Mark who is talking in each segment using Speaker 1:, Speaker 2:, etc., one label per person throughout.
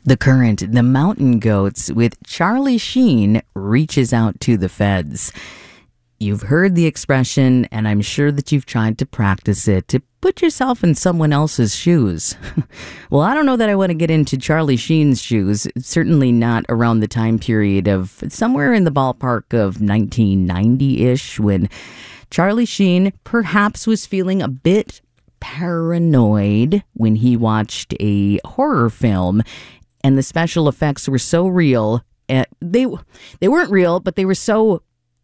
Speaker 1: The Current, the Mountain Goats with Charlie Sheen reaches out to the feds. You've heard the expression, and I'm sure that you've tried to practice it, to put yourself in someone else's shoes. Well, I don't know that I want to get into Charlie Sheen's shoes, certainly not around the time period of somewhere in the ballpark of 1990-ish, when Charlie Sheen perhaps was feeling a bit paranoid when he watched a horror film, and the special effects were so real. They weren't real, but they were so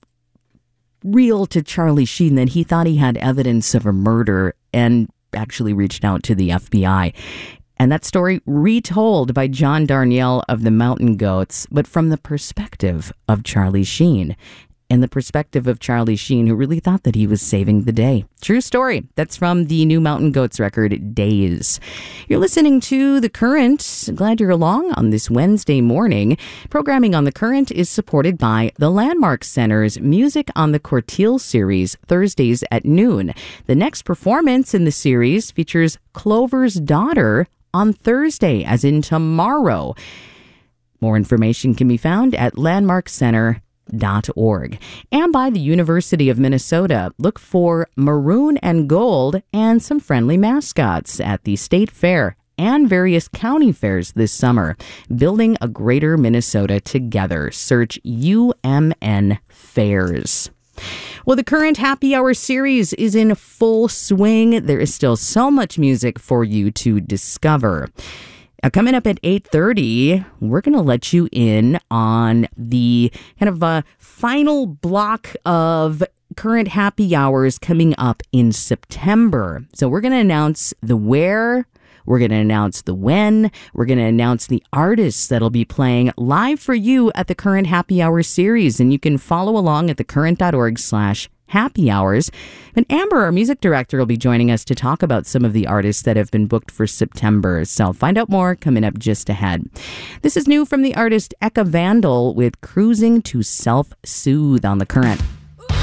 Speaker 1: real to Charlie Sheen that he thought he had evidence of a murder and actually reached out to the FBI. And that story retold by John Darnielle of the Mountain Goats, but from the perspective of Charlie Sheen. And the perspective of Charlie Sheen, who really thought that he was saving the day. True story. That's from the new Mountain Goats record, Days. You're listening to The Current. Glad you're along on this Wednesday morning. Programming on The Current is supported by the Landmark Center's Music on the Courtille series, Thursdays at noon. The next performance in the series features Clover's Daughter on Thursday, as in tomorrow. More information can be found at landmarkcenter.org. And by the University of Minnesota. Look for maroon and gold and some friendly mascots at the State Fair and various county fairs this summer. Building a greater Minnesota together. Search UMN Fairs. Well, the Current Happy Hour series is in full swing. There is still so much music for you to discover. Now, coming up at 8:30, we're going to let you in on the kind of final block of Current Happy Hours coming up in September. So we're going to announce the where, we're going to announce the when, we're going to announce the artists that'll be playing live for you at the Current Happy Hour series. And you can follow along at thecurrent.org/happy hours. And Amber, our music director, will be joining us to talk about some of the artists that have been booked for September. So find out more coming up just ahead. This is new from the artist Eka Vandal with Cruising to Self-Soothe on The Current.